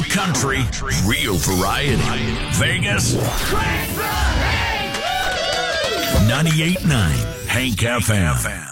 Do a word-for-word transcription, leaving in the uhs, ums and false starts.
Real country, real variety. Vegas, ninety-eight point nine Hank F M.